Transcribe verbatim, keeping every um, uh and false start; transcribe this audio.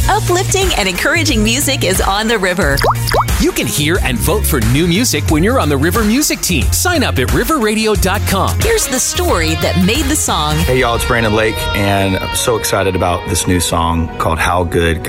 Uplifting and encouraging music is on the river. You can hear and vote for new music when you're on the River Music team. Sign up at river radio dot com. Here's the story that made the song. Hey, y'all, it's Brandon Lake, and I'm so excited about this new song called How Good